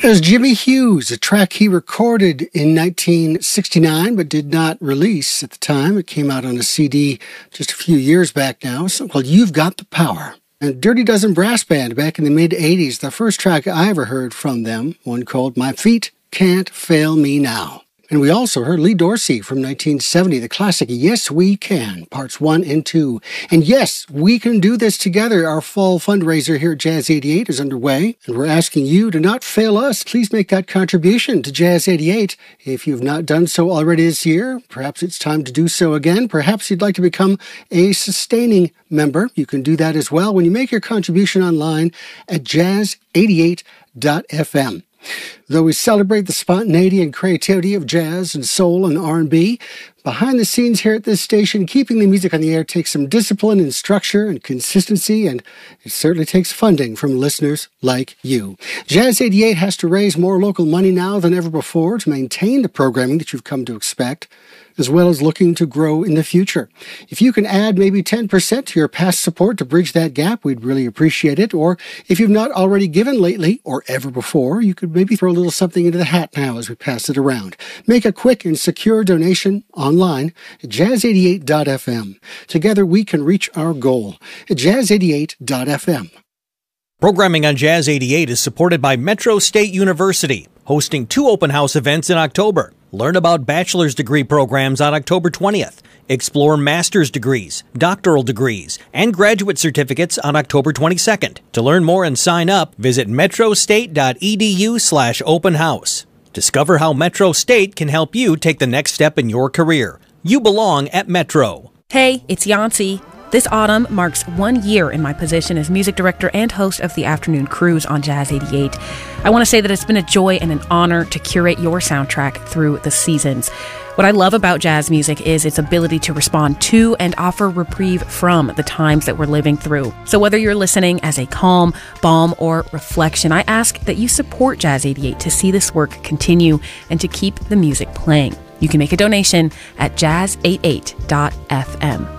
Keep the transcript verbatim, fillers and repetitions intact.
There's Jimmy Hughes, a track he recorded in nineteen sixty-nine but did not release at the time. It came out on a C D just a few years back now, a song called You've Got the Power. And Dirty Dozen Brass Band back in the mid-eighties, the first track I ever heard from them, one called My Feet Can't Fail Me Now. And we also heard Lee Dorsey from nineteen seventy, the classic Yes We Can, parts one and two. And yes, we can do this together. Our fall fundraiser here at Jazz eighty-eight is underway, and we're asking you to not fail us. Please make that contribution to Jazz eighty-eight. If you've not done so already this year, perhaps it's time to do so again. Perhaps you'd like to become a sustaining member. You can do that as well when you make your contribution online at jazz eighty-eight dot f m. Though we celebrate the spontaneity and creativity of jazz and soul and R and B, behind the scenes here at this station, keeping the music on the air takes some discipline and structure and consistency, and it certainly takes funding from listeners like you. Jazz eighty-eight has to raise more local money now than ever before to maintain the programming that you've come to expect, as well as looking to grow in the future. If you can add maybe ten percent to your past support to bridge that gap, we'd really appreciate it. Or if you've not already given lately or ever before, you could maybe throw a little something into the hat now as we pass it around. Make a quick and secure donation online at jazz eighty-eight dot f m. Together we can reach our goal at jazz eighty-eight dot f m. Programming on Jazz eighty-eight is supported by Metro State University, hosting two open house events in October. Learn about bachelor's degree programs on October twentieth. Explore master's degrees, doctoral degrees, and graduate certificates on October twenty-second. To learn more and sign up, visit metrostate.edu slash open house. Discover how Metro State can help you take the next step in your career. You belong at Metro. Hey, it's Yancy. This autumn marks one year in my position as music director and host of the Afternoon Cruise on Jazz eighty-eight. I want to say that it's been a joy and an honor to curate your soundtrack through the seasons. What I love about jazz music is its ability to respond to and offer reprieve from the times that we're living through. So whether you're listening as a calm, balm, or reflection, I ask that you support Jazz eighty-eight to see this work continue and to keep the music playing. You can make a donation at jazz eighty-eight dot f m.